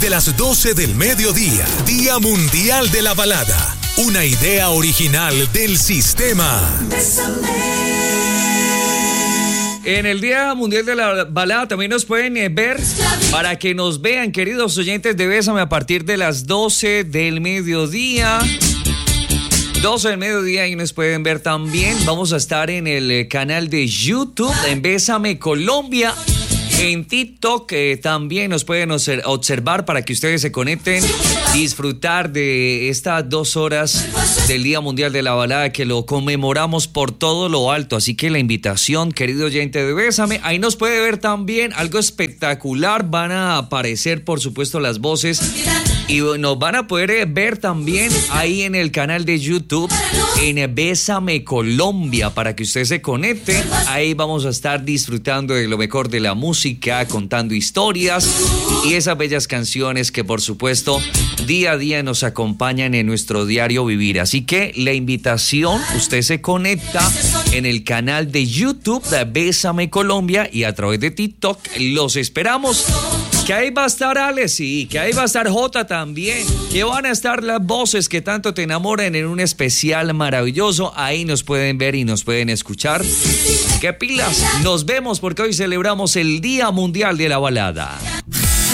de las 12 del mediodía, Día Mundial de la Balada. Una idea original del sistema. En el Día Mundial de la Balada también nos pueden ver, para que nos vean, queridos oyentes de Bésame, a partir de las 12 del mediodía. 12 del mediodía y nos pueden ver también. Vamos a estar en el canal de YouTube, en Bésame Colombia. En TikTok también nos pueden observar para que ustedes se conecten, disfrutar de estas 2 horas del Día Mundial de la Balada, que lo conmemoramos por todo lo alto. Así que la invitación, querido oyente de Bésame, ahí nos puede ver también algo espectacular. Van a aparecer, por supuesto, las voces y nos van a poder ver también ahí en el canal de YouTube, en Bésame Colombia, para que usted se conecte. Ahí vamos a estar disfrutando de lo mejor de la música, contando historias y esas bellas canciones que, por supuesto, día a día nos acompañan en nuestro diario vivir. Así que la invitación, usted se conecta en el canal de YouTube de Bésame Colombia y a través de TikTok. Los esperamos. Que ahí va a estar Alex, sí, que ahí va a estar Jota también, que van a estar las voces que tanto te enamoran en un especial maravilloso. Ahí nos pueden ver y nos pueden escuchar. ¡Qué pilas! Nos vemos, porque hoy celebramos el Día Mundial de la Balada.